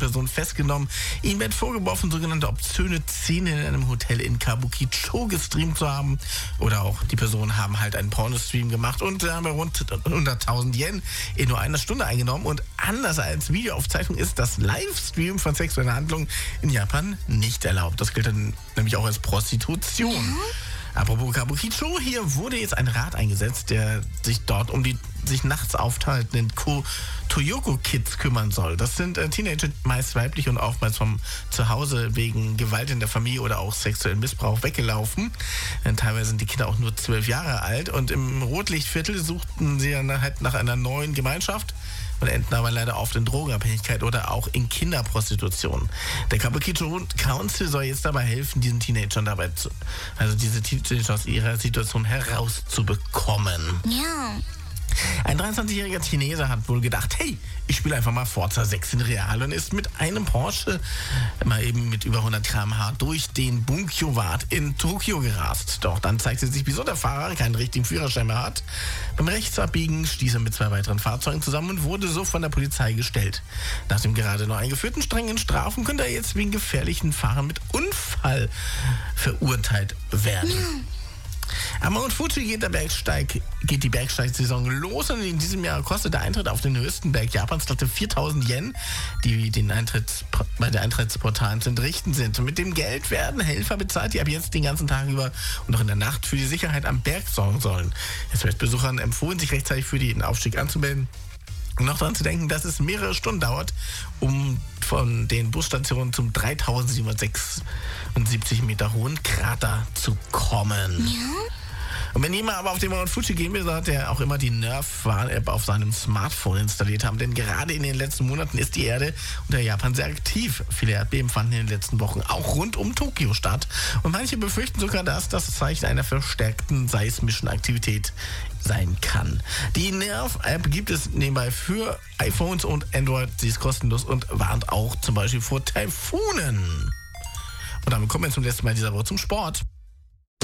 Person festgenommen. Ihm wird vorgeworfen, sogenannte obszöne Szenen in einem Hotel in Kabukicho gestreamt zu haben. Oder auch die Personen haben halt einen Pornostream gemacht und haben rund 100.000 Yen in nur einer Stunde eingenommen. Und anders als Videoaufzeichnung ist das Livestream von sexuellen Handlungen in Japan nicht erlaubt. Das gilt dann nämlich auch als Prostitution. Apropos Kabukicho, hier wurde jetzt ein Rat eingesetzt, der sich dort um die sich nachts aufhaltenden Toyoko-Kids kümmern soll. Das sind Teenager, meist weiblich und oftmals vom Zuhause wegen Gewalt in der Familie oder auch sexuellen Missbrauch weggelaufen. Teilweise sind die Kinder auch nur 12 Jahre alt und im Rotlichtviertel suchten sie dann halt nach einer neuen Gemeinschaft und enden aber leider oft in Drogenabhängigkeit oder auch in Kinderprostitution. Der Kabukicho Council soll jetzt dabei helfen, diesen Teenagern diese Teenager aus ihrer Situation herauszubekommen. Ja. Ein 23-jähriger Chinese hat wohl gedacht, hey, ich spiele einfach mal Forza 6 in Real und ist mit einem Porsche mal eben mit über 100 km/h durch den Bunkyo-Ward in Tokio gerast. Doch dann zeigte sich, wieso der Fahrer keinen richtigen Führerschein mehr hat. Beim Rechtsabbiegen stieß er mit 2 weiteren Fahrzeugen zusammen und wurde so von der Polizei gestellt. Nach dem gerade noch eingeführten strengen Strafen könnte er jetzt wegen gefährlichen Fahren mit Unfall verurteilt werden. Am Mount Fuji geht die Bergsteigsaison los und in diesem Jahr kostet der Eintritt auf den höchsten Berg Japans glatte 4.000 Yen, die bei den Eintrittsportalen zu entrichten sind. Und mit dem Geld werden Helfer bezahlt, die ab jetzt den ganzen Tag über und auch in der Nacht für die Sicherheit am Berg sorgen sollen. Es wird Besuchern empfohlen, sich rechtzeitig für den Aufstieg anzumelden. Und noch daran zu denken, dass es mehrere Stunden dauert, um von den Busstationen zum 3.776 Meter hohen Krater zu kommen. Ja? Und wenn jemand aber auf den Mount Fuji gehen will, sollte er auch immer die Nerf-Warn-App auf seinem Smartphone installiert haben. Denn gerade in den letzten Monaten ist die Erde unter Japan sehr aktiv. Viele Erdbeben fanden in den letzten Wochen auch rund um Tokio statt. Und manche befürchten sogar, dass das Zeichen einer verstärkten seismischen Aktivität sein kann. Die Nerf-App gibt es nebenbei für iPhones und Android. Sie ist kostenlos und warnt auch zum Beispiel vor Taifunen. Und damit kommen wir zum letzten Mal dieser Woche zum Sport.